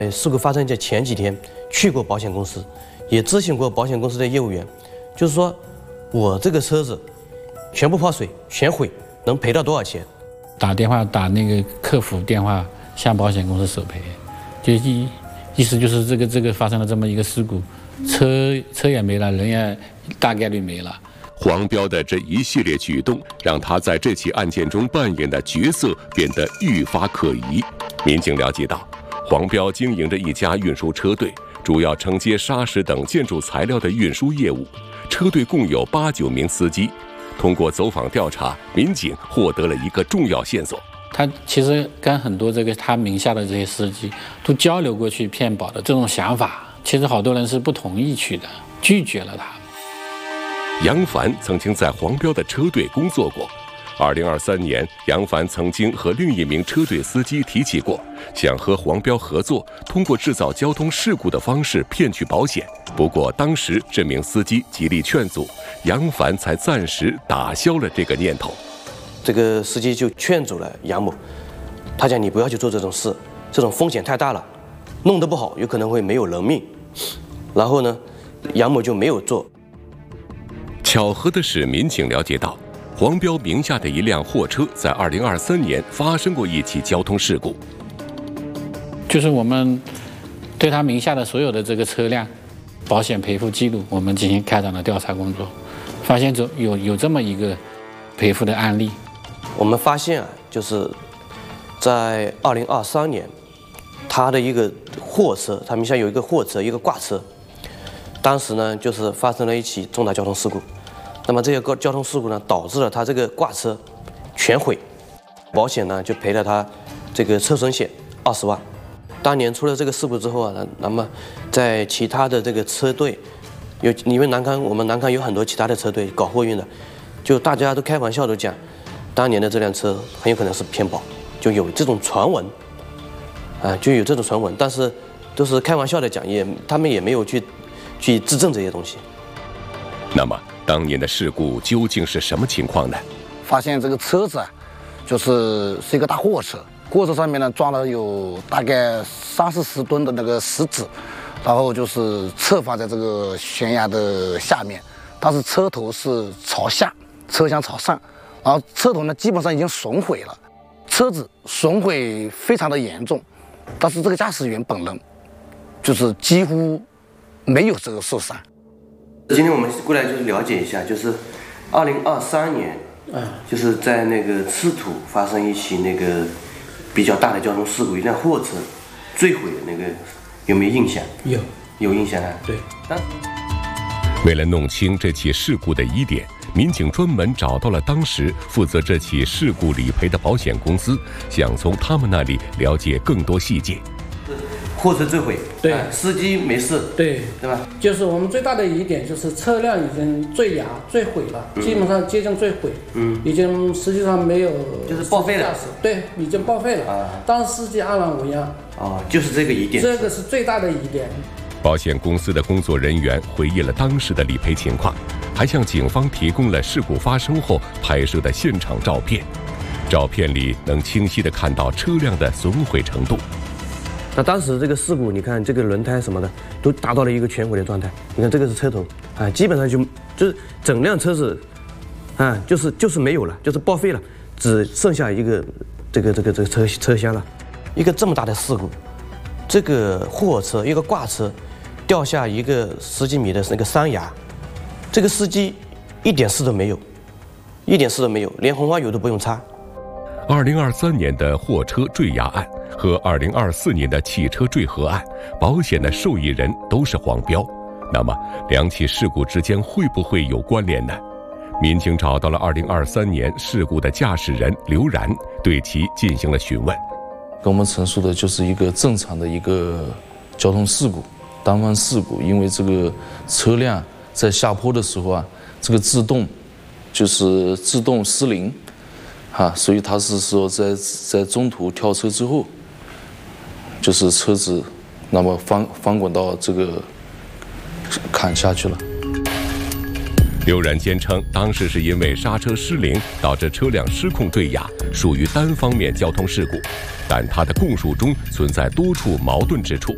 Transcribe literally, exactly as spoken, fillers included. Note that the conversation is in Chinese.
呃，事故发生在前几天，去过保险公司，也咨询过保险公司的业务员，就是说我这个车子全部泡水、全毁，能赔到多少钱？ 打电话打那个客服电话向保险公司索赔，就意意思就是这个这个发生了这么一个事故，车车也没了，人也大概率没了。 黄彪的这一系列举动，让他在这起案件中扮演的角色变得愈发可疑。民警了解到，黄彪经营着一家运输车队，主要承接砂石等建筑材料的运输业务。车队共有八九名司机。通过走访调查，民警获得了一个重要线索。 他其实跟很多这个他名下的这些司机都交流过去骗保的这种想法，其实好多人是不同意去的，拒绝了他。 杨凡曾经在黄彪的车队工作过。二零二三年，杨凡曾经和另一名车队司机提起过，想和黄彪合作，通过制造交通事故的方式骗取保险。不过当时这名司机极力劝阻，杨凡才暂时打消了这个念头。 这个司机就劝阻了杨某，他讲你不要去做这种事，这种风险太大了，弄得不好有可能会没有人命。然后呢，杨某就没有做。 巧合的是，民警了解到，黄彪名下的一辆货车在二零二三年发生过一起交通事故。 就是我们对他名下的所有的这个车辆保险赔付记录，我们进行开展了调查工作，发现有有有这么一个赔付的案例。 我们发现啊，就是在二零二三年，他的一个货车，他名下有一个货车，一个挂车，当时呢就是发生了一起重大交通事故。那么这个交通事故呢，导致了他这个挂车全毁，保险呢就赔了他这个车损险二十万。当年出了这个事故之后啊，那么在其他的这个车队，有因为南康我们南康有很多其他的车队搞货运的，就大家都开玩笑都讲，当年的这辆车很有可能是骗保，就有这种传闻，啊，就有这种传闻，但是都是开玩笑的讲，也他们也没有去去质证这些东西。 那么当年的事故究竟是什么情况呢？ 发现这个车子啊，就是是一个大货车，货车上面呢装了有大概三四十吨的那个石子，然后就是侧放在这个悬崖的下面，但是车头是朝下，车厢朝上，然后车头呢基本上已经损毁了，车子损毁非常的严重，但是这个驾驶员本人就是几乎没有这个受伤。 今天我们过来就是了解一下，就是二零二三年，就是在那个赤土发生一起那个比较大的交通事故，一辆货车坠毁的那个，有没有印象？ 有， 有印象啊。 对。 为了弄清这起事故的疑点，民警专门找到了当时负责这起事故理赔的保险公司，想从他们那里了解更多细节。 货车坠毁， 对、 啊，司机没事， 对对吧？ 就是我们最大的疑点就是车辆已经坠崖坠毁了，嗯、基本上接近坠毁，嗯，已经实际上没有， 就是报废了， 对，已经报废了，啊，当司机安然无恙， 哦，就是这个疑点， 这个是最大的疑点。 保险公司的工作人员回忆了当时的理赔情况，还向警方提供了事故发生后拍摄的现场照片，照片里能清晰地看到车辆的损毁程度。 那当时这个事故，你看这个轮胎什么的都达到了一个全毁的状态。你看这个是车头啊，基本上就就是整辆车子啊，就是就是没有了，就是报废了，只剩下一个这个这个这个车车厢了。一个这么大的事故，这个货车一个挂车掉下一个十几米的那个山崖，这个司机一点事都没有，一点事都没有，连红花油都不用擦。 二零二三年的货车坠崖案和二零二四年的汽车坠河案，保险的受益人都是黄彪。那么，两起事故之间会不会有关联呢？民警找到了二零二三年事故的驾驶人刘然，对其进行了询问。 跟我们陈述的就是一个正常的一个交通事故，单方事故，因为这个车辆在下坡的时候啊，这个制动就是自动失灵。啊，所以他是说在在中途跳车之后，就是车子那么翻翻滚到这个砍下去了。 刘然坚称，当时是因为刹车失灵导致车辆失控坠崖，属于单方面交通事故，但他的供述中存在多处矛盾之处。